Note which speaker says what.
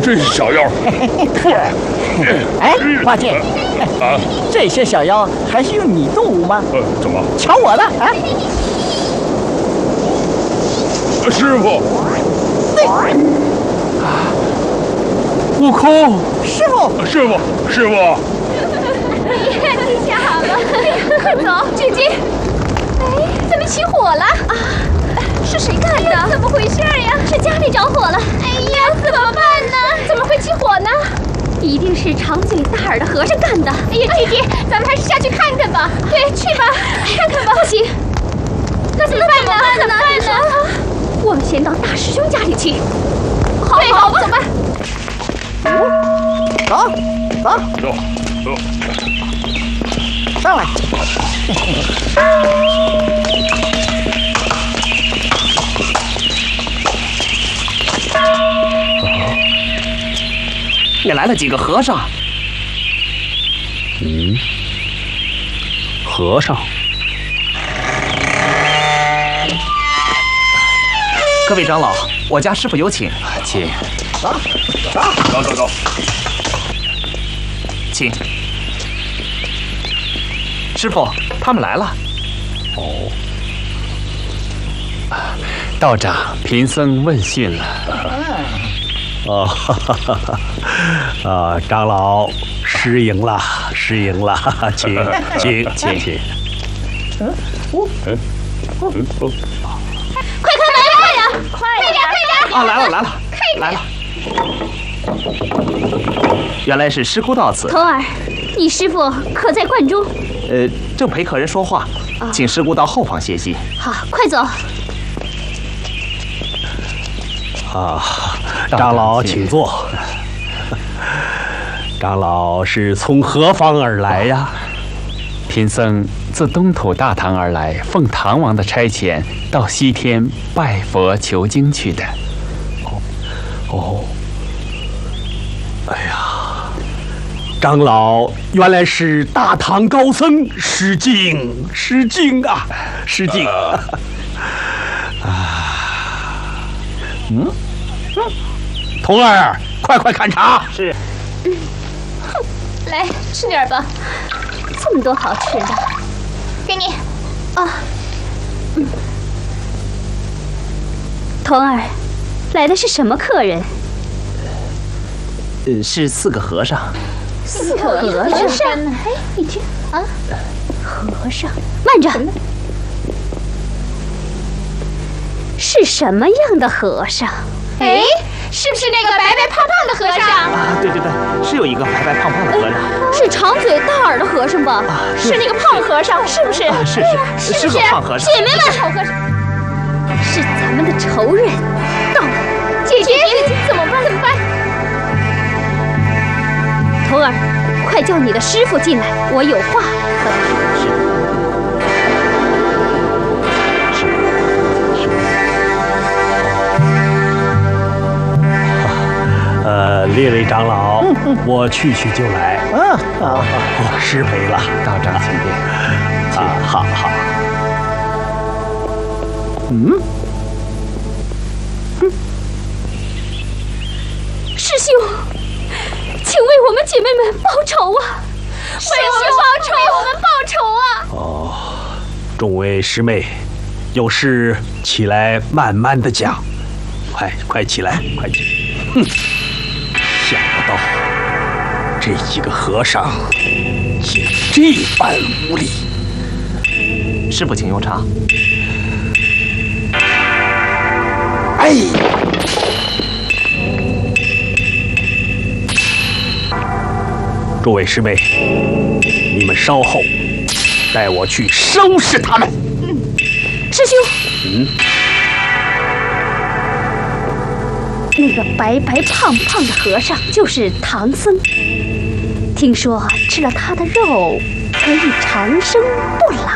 Speaker 1: 真是小妖！
Speaker 2: 哎，八戒，这些小妖还是用你动武吗？
Speaker 1: 怎么？
Speaker 2: 瞧我的啊！
Speaker 1: 师傅，
Speaker 3: 悟空，
Speaker 2: 师傅，
Speaker 1: 师傅！
Speaker 4: 太巧了，快走，姐姐！哎，怎么起火了？啊，是谁干的？怎么回事呀？是家里着火了。哎呀，怎么办呢？怎么会起火呢？一定是长嘴大耳的和尚干的。哎呀，姐姐，咱们还是下去看看吧。对，去吧，看看吧。不行，那怎么办呢？你说，我们先到大师兄家里去。好吧，走吧。
Speaker 1: 走。
Speaker 2: 上来。
Speaker 3: 也来了几个和尚。
Speaker 5: 和尚。
Speaker 3: 各位长老，我家师傅有请，
Speaker 5: 请。
Speaker 1: 走。
Speaker 3: 请。师傅，他们来了。
Speaker 5: 道长，贫僧问讯了。长老失迎了，请。
Speaker 4: 快开门呀！快点！
Speaker 3: 啊，来了！原来是师姑到此。
Speaker 4: 童儿，你师傅可在观中？
Speaker 3: 正陪客人说话，请师姑到后房歇息。
Speaker 4: 好，快走。
Speaker 5: 长老请坐。长老是从何方而来呀？贫僧自东土大唐而来，奉唐王的差遣，到西天拜佛求经去的。哎呀，长老原来是大唐高僧，失敬啊！童儿，快看茶。
Speaker 3: 是。
Speaker 4: 来吃点吧，这么多好吃的，给你。童儿，来的是什么客人？
Speaker 3: 是4个和尚。
Speaker 4: 4个和尚？哎，你听啊，和尚，慢着，是什么样的和尚？哎，是不是那个白白胖胖的和尚？
Speaker 3: 啊，对，是有一个白白胖胖的和尚。
Speaker 4: 是长嘴大耳的和尚吧？是那个胖和尚，是不是？
Speaker 3: 是个胖和尚。
Speaker 4: 姐妹们，好和尚，是咱们的仇人到了。姐姐，怎么办？童儿，快叫你的师傅进来，我有话和他说。
Speaker 5: 列位长老，我去就来。
Speaker 2: 好，
Speaker 5: 失陪了，
Speaker 3: 道长请便。
Speaker 5: 好。
Speaker 4: 师兄，请为我们姐妹们报仇啊！为我们报仇啊！
Speaker 5: 众位师妹，有事起来慢慢的讲。快起来！想不到这几个和尚竟这般无礼。
Speaker 3: 师傅，请用茶。
Speaker 5: 诸位师妹，你们稍后带我去收拾他们。
Speaker 4: 师兄。那个白白胖胖的和尚就是唐僧，听说吃了他的肉可以长生不老。